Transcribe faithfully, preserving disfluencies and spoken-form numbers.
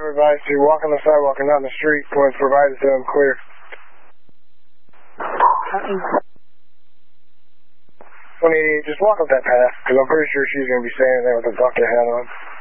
are advised to walk on the sidewalk and not in the street when provided to them clear. twenty-eight, just walk up that path, because I'm pretty sure she's going to be standing there with a bucket hat on.